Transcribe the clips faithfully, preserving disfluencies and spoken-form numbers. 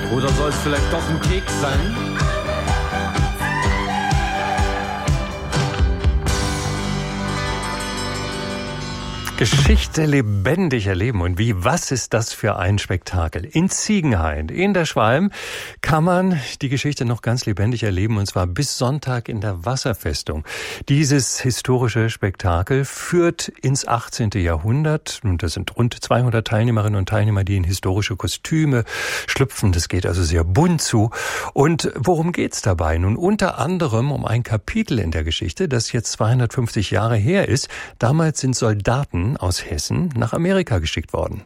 Oder soll es vielleicht doch ein Keks sein? Geschichte lebendig erleben und wie, was ist das für ein Spektakel? In Ziegenhain, in der Schwalm, kann man die Geschichte noch ganz lebendig erleben, und zwar bis Sonntag in der Wasserfestung. Dieses historische Spektakel führt ins achtzehnte Jahrhundert. Und das sind rund zweihundert Teilnehmerinnen und Teilnehmer, die in historische Kostüme schlüpfen. Das geht also sehr bunt zu. Und worum geht's dabei? Nun unter anderem um ein Kapitel in der Geschichte, das jetzt zweihundertfünfzig Jahre her ist. Damals sind Soldaten aus Hessen nach Amerika geschickt worden.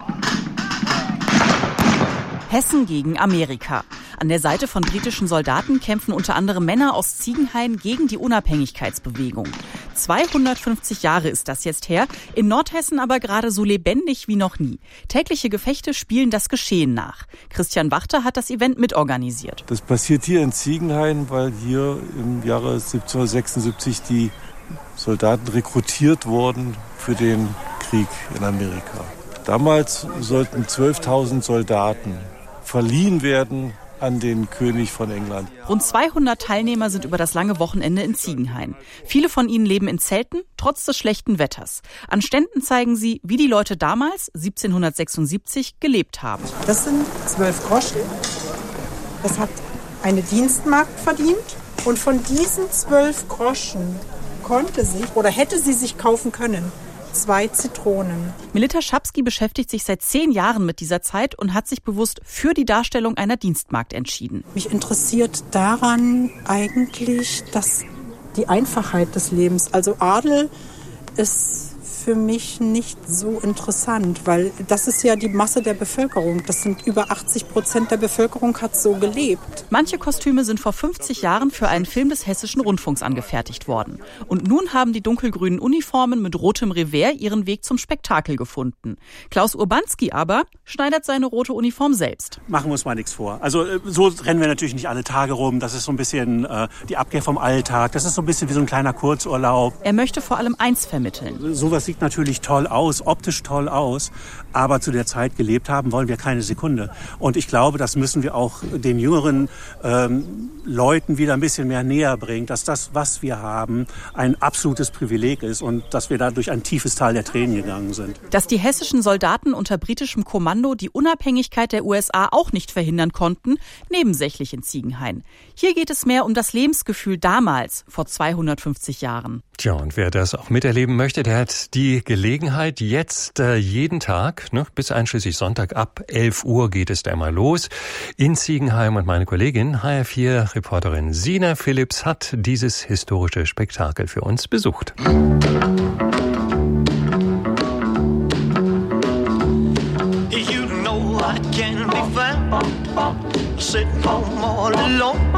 Hessen gegen Amerika. An der Seite von britischen Soldaten kämpfen unter anderem Männer aus Ziegenhain gegen die Unabhängigkeitsbewegung. zweihundertfünfzig Jahre ist das jetzt her, in Nordhessen aber gerade so lebendig wie noch nie. Tägliche Gefechte spielen das Geschehen nach. Christian Wachter hat das Event mitorganisiert. Das passiert hier in Ziegenhain, weil hier im Jahre siebzehnhundertsechsundsiebzig die Soldaten rekrutiert wurden für den Krieg in Amerika. Damals sollten zwölftausend Soldaten verliehen werden an den König von England. Rund zweihundert Teilnehmer sind über das lange Wochenende in Ziegenhain. Viele von ihnen leben in Zelten, trotz des schlechten Wetters. An Ständen zeigen sie, wie die Leute damals, siebzehnhundertsechsundsiebzig, gelebt haben. Das sind zwölf Groschen. Das hat eine Dienstmagd verdient. Und von diesen zwölf Groschen konnte sich oder hätte sie sich kaufen können zwei Zitronen. Melita Schapski beschäftigt sich seit zehn Jahren mit dieser Zeit und hat sich bewusst für die Darstellung einer Dienstmagd entschieden. Mich interessiert daran eigentlich, dass die Einfachheit des Lebens, also Adel ist für mich nicht so interessant, weil das ist ja die Masse der Bevölkerung. Das sind über achtzig Prozent der Bevölkerung hat so gelebt. Manche Kostüme sind vor fünfzig Jahren für einen Film des Hessischen Rundfunks angefertigt worden. Und nun haben die dunkelgrünen Uniformen mit rotem Revers ihren Weg zum Spektakel gefunden. Klaus Urbanski aber schneidert seine rote Uniform selbst. Machen wir uns mal nichts vor. Also so rennen wir natürlich nicht alle Tage rum. Das ist so ein bisschen äh, die Abkehr vom Alltag. Das ist so ein bisschen wie so ein kleiner Kurzurlaub. Er möchte vor allem eins vermitteln. Sowas sieht natürlich toll aus, optisch toll aus, aber zu der Zeit gelebt haben wollen wir keine Sekunde. Und ich glaube, das müssen wir auch den jüngeren ähm, Leuten wieder ein bisschen mehr näher bringen, dass das, was wir haben, ein absolutes Privileg ist und dass wir da durch ein tiefes Tal der Tränen gegangen sind. Dass die hessischen Soldaten unter britischem Kommando die Unabhängigkeit der U S A auch nicht verhindern konnten, nebensächlich in Ziegenhain. Hier geht es mehr um das Lebensgefühl damals, vor zweihundertfünfzig Jahren. Tja, und wer das auch miterleben möchte, der hat die Gelegenheit jetzt äh, jeden Tag, ne, bis einschließlich Sonntag ab elf Uhr geht es da mal los in Ziegenhain. Und meine Kollegin, H R vier Reporterin Sina Phillips, hat dieses historische Spektakel für uns besucht. You know I can't be found sitting home all alone.